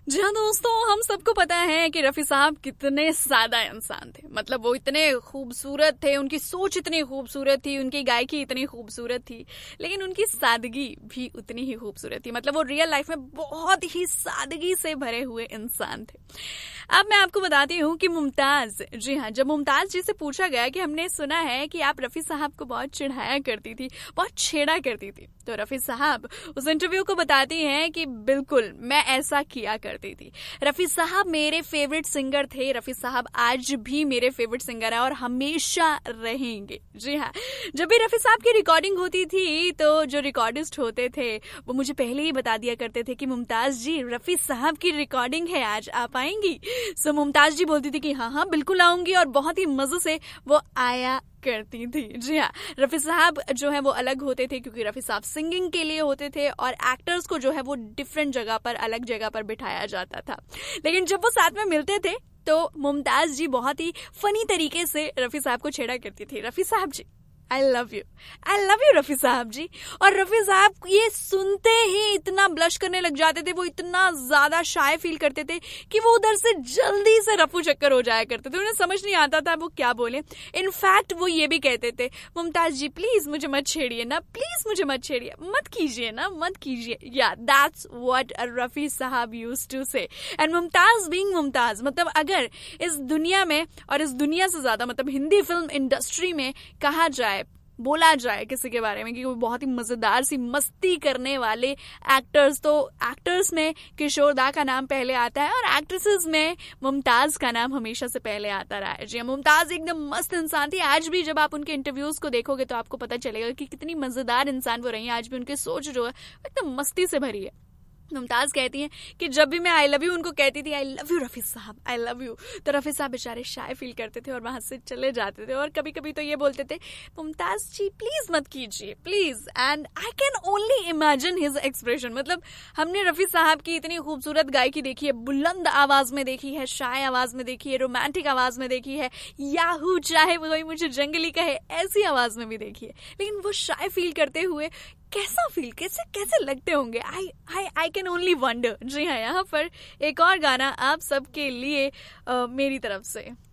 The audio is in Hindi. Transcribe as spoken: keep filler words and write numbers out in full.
जी हाँ दोस्तों, हम सबको पता है कि रफी साहब कितने सादा इंसान थे। मतलब वो इतने खूबसूरत थे, उनकी सोच इतनी खूबसूरत थी, उनकी गायकी इतनी खूबसूरत थी, लेकिन उनकी सादगी भी उतनी ही खूबसूरत थी। मतलब वो रियल लाइफ में बहुत ही सादगी से भरे हुए इंसान थे। अब मैं आपको बताती हूँ कि मुमताज, जी हाँ, जब मुमताज जी से पूछा गया कि हमने सुना है कि आप रफी साहब को बहुत चिढ़ाया करती थी, बहुत छेड़ा करती थी, तो रफी साहब उस इंटरव्यू को बताती हैं कि बिल्कुल मैं ऐसा किया करती थी। रफी साहब मेरे फेवरेट सिंगर थे। रफी साहब आज भी मेरे फेवरेट सिंगर है और हमेशा रहेंगे। जी हाँ, जब भी रफी साहब की रिकॉर्डिंग होती थी तो जो रिकॉर्डिस्ट होते थे वो मुझे पहले ही बता दिया करते थे कि मुमताज जी, रफी साहब की रिकॉर्डिंग है, आज आप आएंगी? सो मुमताज जी बोलती थी कि हाँ हाँ बिल्कुल आऊंगी, और बहुत ही मजे से वो आया करती थी। जी हाँ, रफी साहब जो है वो अलग होते थे क्योंकि रफी साहब सिंगिंग के लिए होते थे और एक्टर्स को जो है वो डिफरेंट जगह पर, अलग जगह पर बिठाया जाता था। लेकिन जब वो साथ में मिलते थे तो मुमताज जी बहुत ही फनी तरीके से रफी साहब को छेड़ा करती थी। रफी साहब जी, I love you, I love you Rafi साहब जी। और रफी साहब ये सुनते ही इतना ब्लश करने लग जाते थे, वो इतना ज्यादा शाय फील करते थे कि वो उधर से जल्दी से रफू चक्कर हो जाया करते थे। उन्हें समझ नहीं आता था वो क्या बोले। इनफैक्ट वो ये भी कहते थे, मुमताज जी प्लीज मुझे मत छेड़िए ना, प्लीज मुझे मत छेड़िए, मत कीजिए ना, मत कीजिए। या दैट्स व्हाट रफी साहब यूज्ड टू से। एंड मुमताज बीइंग मुमताज, मतलब अगर इस दुनिया में, और इस दुनिया से ज्यादा मतलब हिंदी फिल्म इंडस्ट्री में कहा जाए, बोला जाए किसी के बारे में कि वो बहुत ही मजेदार सी मस्ती करने वाले एक्टर्स, तो एक्टर्स में किशोर दा का नाम पहले आता है और एक्ट्रेसेस में मुमताज का नाम हमेशा से पहले आता रहा है। जी, मुमताज एकदम मस्त इंसान थी। आज भी जब आप उनके इंटरव्यूज को देखोगे तो आपको पता चलेगा कि कितनी मजेदार इंसान वो रही है। आज भी उनकी सोच जो है एकदम मस्ती से भरी है। मुमताज कहती हैं कि जब भी मैं आई लव यू उनको कहती थी, आई लव यू रफी साहब, आई लव यू, तो रफी साहब बेचारे शाय फील करते थे और वहां से चले जाते थे। और कभी कभी तो ये बोलते थे, मुमताज जी प्लीज मत कीजिए, please. And I can only imagine his expression. मतलब हमने रफी साहब की इतनी खूबसूरत गायकी देखी है, बुलंद आवाज में देखी है, शाय आवाज में देखी है, रोमांटिक आवाज में देखी है, याहू चाहे कोई मुझे जंगली कहे ऐसी आवाज में भी देखी है, लेकिन वो शाय फील करते हुए कैसा फील, कैसे कैसे लगते होंगे, आई आई आई कैन ओनली वंडर। जी हाँ, यहाँ पर एक और गाना आप सबके लिए आ, मेरी तरफ से।